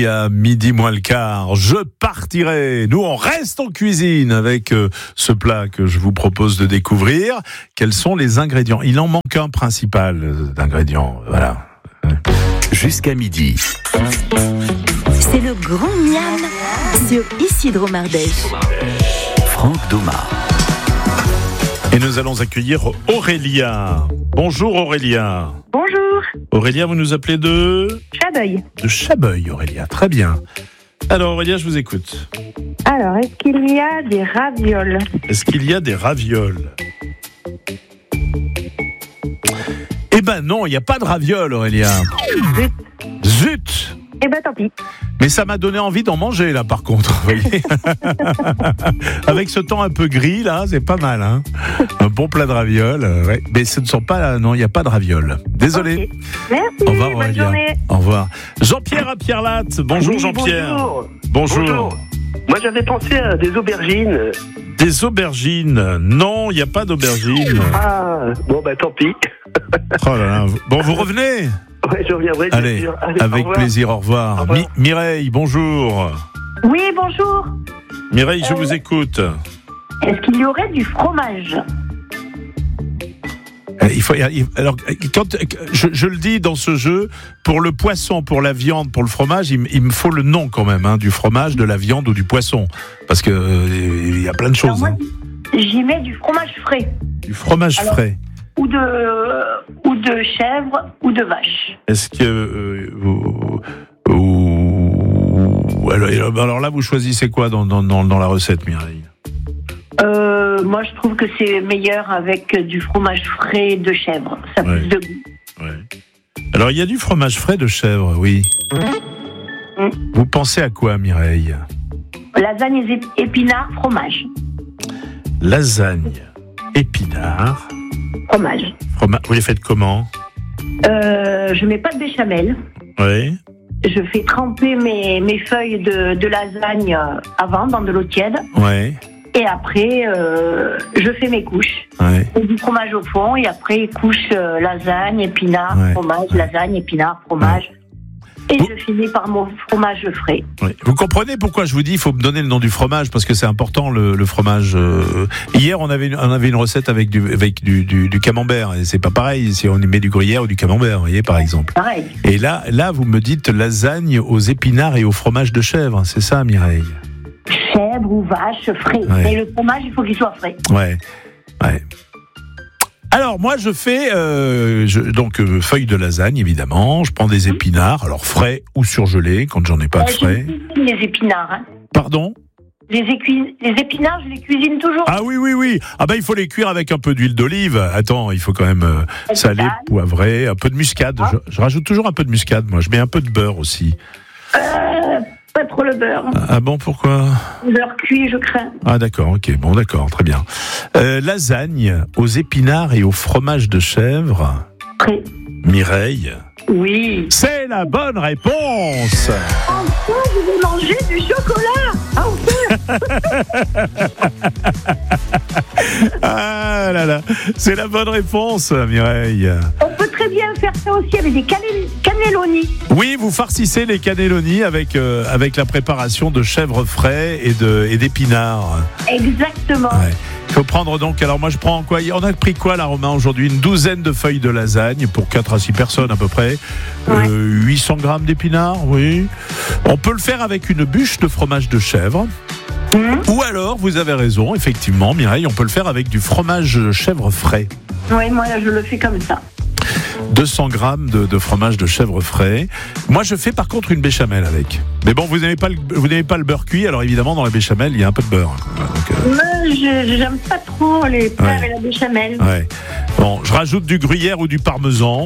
samedi à midi moins le quart, je partirai. Nous, on reste en cuisine avec ce plat que je vous propose de découvrir. Quels sont les ingrédients ? Il en manque un principal d'ingrédients. Voilà. Jusqu'à midi. C'est le grand miam sur Isidro Mardèche. Franck Doma. Et nous allons accueillir Aurélia. Bonjour Aurélia. Bonjour. Aurélia, vous nous appelez de Chabeuil. De Chabeuil, Aurélia. Très bien. Alors Aurélia, je vous écoute. Alors, est-ce qu'il y a des ravioles ? Est-ce qu'il y a des ravioles ? Eh ben non, il n'y a pas de ravioles, Aurélia. Zut ! Eh ben tant pis. Mais ça m'a donné envie d'en manger, là, par contre. Vous voyez. Avec ce temps un peu gris, là, c'est pas mal. Hein, un bon plat de ravioles. Ouais. Mais ce ne sont pas... Non, il n'y a pas de ravioles. Désolé. Okay. Merci. Au revoir, bonne Aurélia. journée. Au revoir. Jean-Pierre à Pierre-Latte. Bonjour, Oui, Jean-Pierre. Bonjour. Moi, j'avais pensé à des aubergines. Des aubergines. Non, il n'y a pas d'aubergines. Ah, bon, bah tant pis. Oh là là. Bon, vous revenez ? Ouais, je reviendrai. bien Allez, sûr. Allez, avec au revoir. plaisir, au revoir. Au revoir. Mireille, bonjour. Oui, bonjour. Mireille, je vous écoute. Est-ce qu'il y aurait du fromage ? Alors, quand je le dis dans ce jeu, pour le poisson, pour la viande, pour le fromage, il me faut le nom quand même, hein, du fromage, de la viande ou du poisson, parce que il y a plein de choses. Alors, moi, j'y mets du fromage frais. Du fromage frais. Ou de chèvre ou de vache. Est-ce que alors là, vous choisissez quoi dans la recette, Mireille ? Moi, je trouve que c'est meilleur avec du fromage frais de chèvre. Ça a plus de goût. Ouais. Alors, il y a du fromage frais de chèvre, oui. Vous pensez à quoi, Mireille ? Lasagne épinards, fromage. Lasagne, épinards, Fromage. Vous les faites comment ? Je mets pas de béchamel. Oui. Je fais tremper mes feuilles de lasagne avant dans de l'eau tiède. Ouais. Et après, je fais mes couches. Ouais. Et du fromage au fond. Et après, couche lasagne, épinards, Ouais. fromage, lasagne, épinards, fromage. Et je finis par mon fromage frais. Ouais. Vous comprenez pourquoi je vous dis il faut me donner le nom du fromage, parce que c'est important le fromage. Hier on avait une recette avec du camembert, et c'est pas pareil si on y met du gruyère ou du camembert, vous voyez, par exemple. Pareil. Et là vous me dites lasagne aux épinards et au fromage de chèvre, c'est ça, Mireille ? Chèvre ou vache frais. Ouais. Et le fromage, il faut qu'il soit frais. Ouais. Alors moi je fais feuilles de lasagne évidemment, je prends des épinards, alors frais ou surgelés quand j'en ai pas de frais. Je cuisine les épinards. Hein. Pardon ? Les épinards, je les cuisine toujours. Ah oui. Ah ben il faut les cuire avec un peu d'huile d'olive. Attends, il faut quand même saler, poivrer, un peu de muscade. Je rajoute toujours un peu de muscade, moi. Je mets un peu de beurre aussi. Pas trop le beurre. Ah bon, pourquoi ? Le beurre cuit, je crains. Ah d'accord, ok, bon d'accord, très bien. Lasagne aux épinards et au fromage de chèvre. Frais. Mireille. Oui. C'est la bonne réponse. Enfin, je vais manger du chocolat. Enfin. Ah là là, c'est la bonne réponse, Mireille. On peut très bien faire ça aussi avec des cannelloni. Oui, vous farcissez les cannelloni avec la préparation de chèvre frais et d'épinards. Exactement. Ouais. Il faut prendre donc, alors moi je prends quoi ? On a pris quoi là, Romain, aujourd'hui ? Une douzaine de feuilles de lasagne pour 4 à 6 personnes à peu près. Ouais. 800 grammes d'épinards, oui. On peut le faire avec une bûche de fromage de chèvre. Ou alors, vous avez raison, effectivement, Mireille, on peut le faire avec du fromage chèvre frais. Oui, moi je le fais comme ça. 200 grammes de fromage de chèvre frais. Moi, je fais par contre une béchamel avec. Mais bon, vous n'aimez pas le beurre cuit, alors évidemment, dans la béchamel, il y a un peu de beurre. Donc, j'aime pas trop les plats avec la béchamel. Ouais. Bon, je rajoute du gruyère ou du parmesan,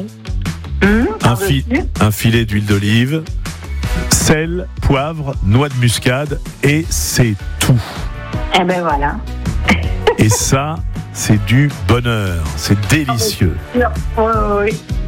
un filet d'huile d'olive, sel, poivre, noix de muscade, et c'est tout. Eh ben voilà. Et ça, c'est du bonheur. C'est délicieux. Oui.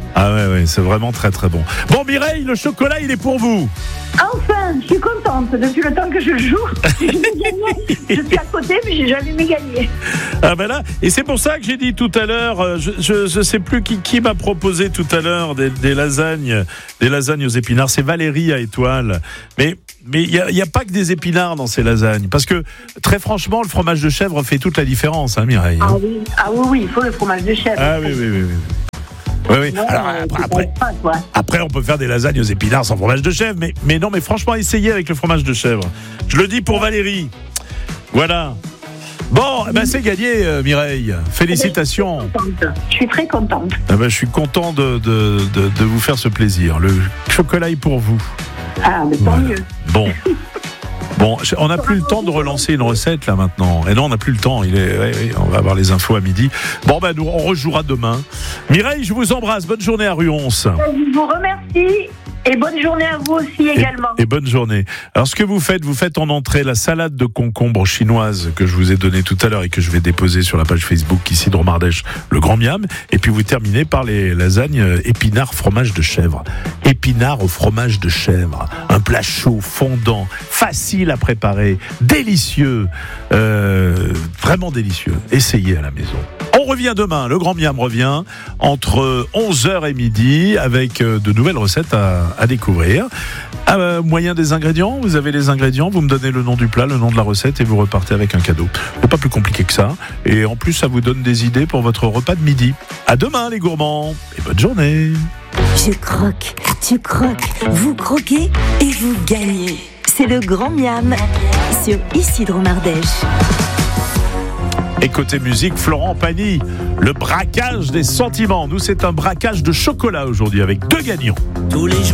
Ah ouais, c'est vraiment très très bon. Bon, Mireille, le chocolat, il est pour vous. Enfin, je suis contente. Depuis le temps que je joue, j'ai jamais gagné. Je suis à côté, mais j'ai jamais gagné. Ah ben là, et c'est pour ça que j'ai dit tout à l'heure, je sais plus qui m'a proposé tout à l'heure des lasagnes aux épinards. C'est Valérie à Étoile. Mais il y a pas que des épinards dans ces lasagnes, parce que très franchement, le fromage de chèvre fait toute la différence, hein, Mireille. Ah oui, il faut le fromage de chèvre. Ah oui. Oui. Non, alors après, on peut faire des lasagnes aux épinards sans fromage de chèvre, mais non, mais franchement, essayez avec le fromage de chèvre. Je le dis pour Valérie. Voilà. Bon, c'est gagné, Mireille. Félicitations. Je suis très contente. Je suis content de vous faire ce plaisir. Le chocolat est pour vous. Ah, mais tant mieux. Bon, on n'a plus le temps de relancer une recette là maintenant. Et non, on n'a plus le temps. On va avoir les infos à midi. Bon, nous, on rejouera demain. Mireille, je vous embrasse. Bonne journée à Ruons. Je vous remercie. Et bonne journée à vous aussi également. Et bonne journée. Alors, ce que vous faites en entrée la salade de concombre chinoise que je vous ai donnée tout à l'heure et que je vais déposer sur la page Facebook Isidro Mardèche, le Grand Miam. Et puis, vous terminez par les lasagnes épinards fromage de chèvre. Épinards au fromage de chèvre. Un plat chaud, fondant, facile à préparer, délicieux. Vraiment délicieux. Essayez à la maison. On revient demain, le Grand Miam revient entre 11h et midi avec de nouvelles recettes à découvrir. Moyen des ingrédients, vous avez les ingrédients, vous me donnez le nom du plat, le nom de la recette et vous repartez avec un cadeau. C'est pas plus compliqué que ça. Et en plus, ça vous donne des idées pour votre repas de midi. À demain les gourmands et bonne journée. Je croque, tu croques, vous croquez et vous gagnez. C'est le Grand Miam sur Isidro Mardèche. Et côté musique, Florent Pagny, le braquage des sentiments. Nous, c'est un braquage de chocolat aujourd'hui avec 2 gagnants.